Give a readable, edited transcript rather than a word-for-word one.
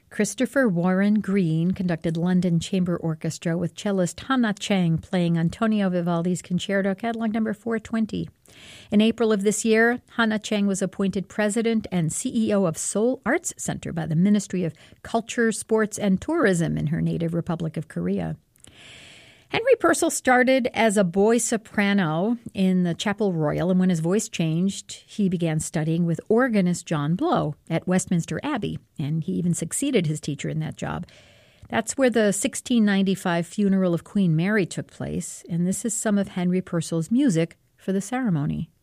Christopher Warren Green conducted London Chamber Orchestra with cellist Hannah Chang playing Antonio Vivaldi's Concerto, catalog number 420. In April of this year, Hannah Chang was appointed president and CEO of Seoul Arts Center by the Ministry of Culture, Sports, and Tourism in her native Republic of Korea. Henry Purcell started as a boy soprano in the Chapel Royal, and when his voice changed, he began studying with organist John Blow at Westminster Abbey, and he even succeeded his teacher in that job. That's where the 1695 funeral of Queen Mary took place, and this is some of Henry Purcell's music for the ceremony.